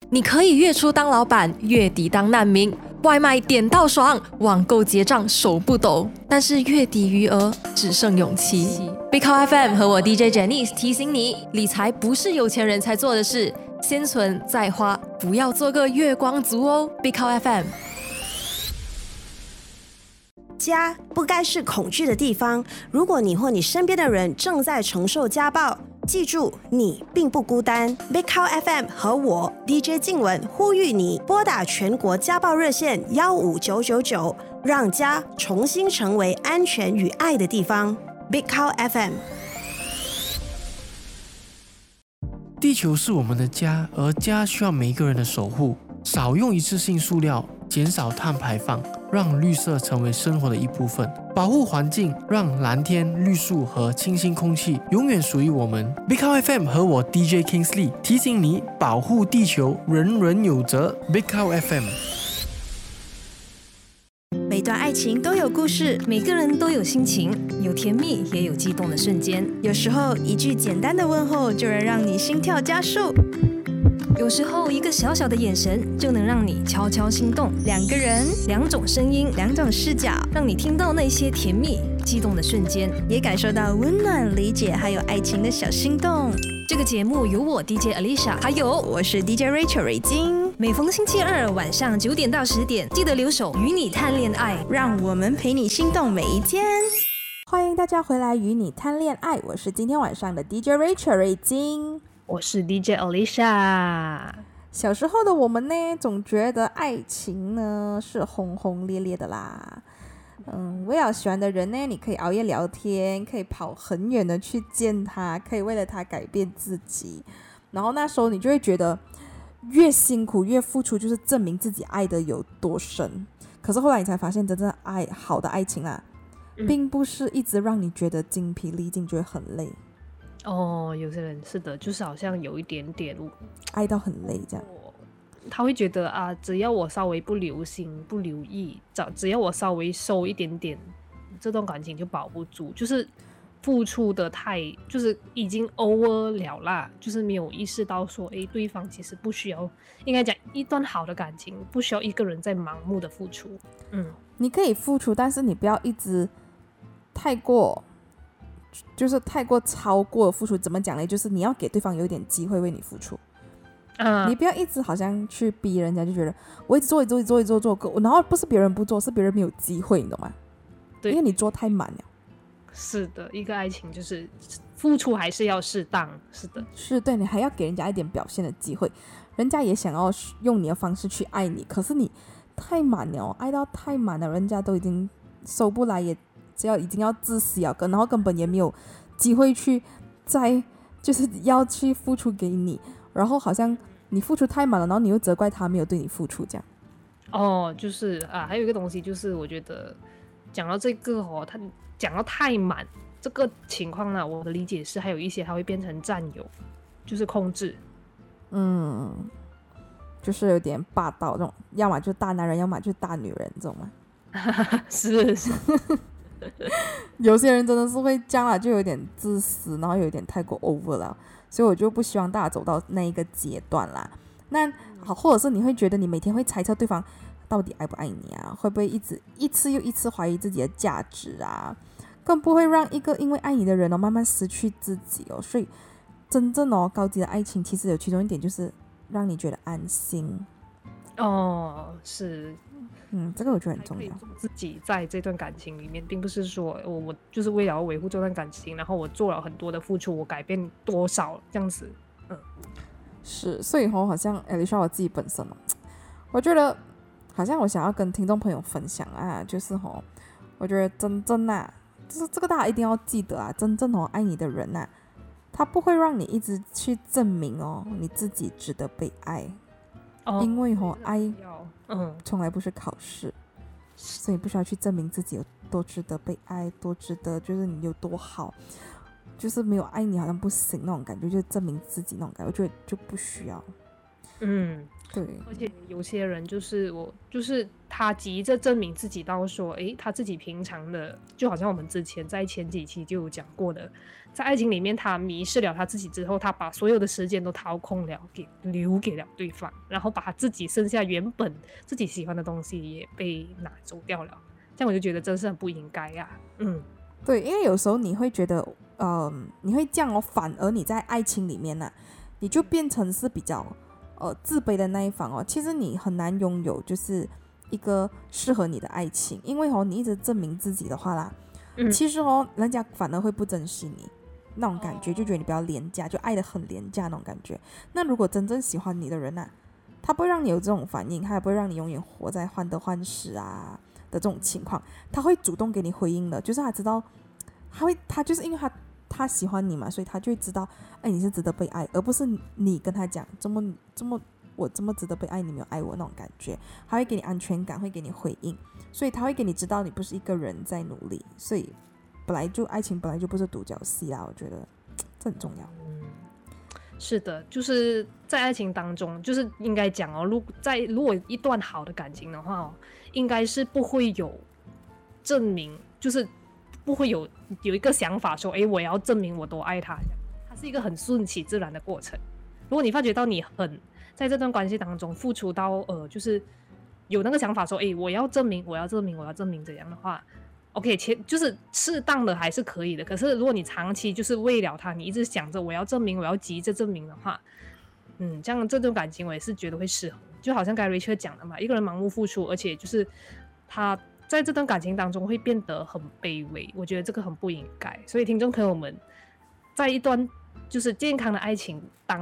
你可以月初当老板，月底当难民，外卖点到爽，网购结账手不抖，但是月底余额只剩勇气。Big Cow FM 和我 DJ Janice 提醒你，理财不是有钱人才做的事，先存再花，不要做个月光族哦。Big Cow FM。 家不该是恐惧的地方。如果你或你身边的人正在承受家暴，记住，你并不孤单。Big Cow FM 和我 DJ 静雯呼吁你拨打全国家暴热线15999，让家重新成为安全与爱的地方。Big Cow FM。 地球是我们的家，而家需要每一个人的守护。少用一次性塑料，减少碳排放，让绿色成为生活的一部分。保护环境，让蓝天、绿树和清新空气永远属于我们。Big Cow FM 和我 DJ Kingsley 提醒你，保护地球，人人有责。Big Cow FM。 每段爱情都有故事， 每个人都有心情，有甜蜜也有激动的瞬间。 有时候一句简单的问候就能让你心跳加速， 有时候一个小小的眼神就能让你悄悄心动。 两个人， 两种声音， 两种视角， 让你听到那些甜蜜激动的瞬间， 也感受到温暖、理解还有爱情的小心动。 这个节目由我 DJ Alicia 还有我是 DJ Rachel 瑞金， 每逢星期二晚上9点到10点，记得留守与你谈恋爱， 让我们陪你心动每一天。 欢迎大家回来与你谈恋爱，我是今天晚上的 DJ Rachel 瑞金， 我是 DJ Alicia。 小时候的我们呢，总觉得爱情呢是轰轰烈烈的啦。为了喜欢的人呢，你可以熬夜聊天，可以跑很远的去见他，可以为了他改变自己。然后那时候你就会觉得，越辛苦越付出，就是证明自己爱的有多深。可是后来你才发现，真正好的爱情啊，并不是一直让你觉得精疲力尽，觉得很累。 有些人是的，就是好像有一点点爱到很累这样。 他会觉得啊，只要我稍微不留心、不留意，只要我稍微收一点点，这段感情就保不住。就是付出的就是已经 over 了啦，就是没有意识到说，对方其实不需要，应该讲一段好的感情不需要一个人在盲目的付出。 你可以付出，但是你不要一直太过超过付出。怎么讲呢？就是你要给对方有一点机会为你付出。你不要一直好像去逼人家，就觉得我一直做，然后不是别人不做，是别人没有机会，你懂吗？ 对， 因为你做太满了。 是的，一个爱情就是付出还是要适当。是的， 是对，你还要给人家一点表现的机会，人家也想要用你的方式去爱你，可是你太满了，爱到太满了，人家都已经收不来，也已经要自私了，然后根本也没有机会去就是要去付出给你。然后好像你付出太满了，然后你又责怪他没有对你付出这样。 就是还有一个东西，就是我觉得讲到这个他讲到太满这个情况呢，我的理解是还有一些他会变成占有，就是控制。 就是有点霸道这种，要么就是大男人，要么就是大女人，这种吗？ 是有些人真的是会这样啦，就有点自私，然后有点太过 over 了。所以我就不希望大家走到那一个阶段啦。那好，或者是你会觉得你每天会猜测对方到底爱不爱你啊？会不会一次又一次怀疑自己的价值啊？更不会让一个因为爱你的人慢慢失去自己哦。所以真正高级的爱情，其实有其中一点就是让你觉得安心。 是。 这个我觉得很重要。 自己在这段感情里面，并不是说我就是为了要维护这段感情，然后我做了很多的付出，我改变多少这样子。 是，所以好像Alicia我自己本身我觉得好像我想要跟听众朋友分享就是我觉得真正就是这个大家一定要记得真正爱你的人他不会让你一直去证明你自己值得被爱。因为爱从来不是考试，所以不需要去证明自己有多值得被爱，多值得就是你有多好，就是没有爱你好像不行那种感觉，就证明自己那种感觉，我觉得就不需要。 对， 而且有些人就是他急着证明自己到说，他自己平常的，就好像我们之前在前几期就有讲过的，在爱情里面他迷失了他自己之后，他把所有的时间都掏空了，留给了对方，然后把他自己剩下原本自己喜欢的东西也被拿走掉了，这样我就觉得真是很不应该啊。 对，因为有时候你会觉得，你会这样哦，反而你在爱情里面呢、你就变成是比较自卑的那一方哦。其实你很难拥有就是一个适合你的爱情，因为你一直证明自己的话啦，其实人家反而会不珍惜你那种感觉，就觉得你比较廉价，就爱得很廉价那种感觉。那如果真正喜欢你的人啊，他不会让你有这种反应，他也不会让你永远活在患得患失啊的这种情况，他会主动给你回应的，就是他知道，他就是因为他喜欢你嘛，所以他就会知道，你是值得被爱，而不是你跟他讲我这么值得被爱，你没有爱我那种感觉，他会给你安全感，会给你回应，所以他会给你知道你不是一个人在努力，所以爱情本来就不是独角戏啦，我觉得这很重要。 是的，就是在爱情当中，就是应该讲如果一段好的感情的话应该是不会有证明，就是不会有一个想法说，我要证明我多爱他，它是一个很顺其自然的过程。如果你发觉到你在这段关系当中付出到就是有那个想法说，我要证明这样的话，OK， 就是适当的还是可以的。可是如果你长期就是为了他，你一直想着我要证明，我要急着证明的话，这样这段感情我也是觉得会失衡。就好像刚才 Rachel 讲的嘛，一个人盲目付出，而且就是他在这段感情当中会变得很卑微，我觉得这个很不应该。所以听众朋友们，在一段就是健康的爱情当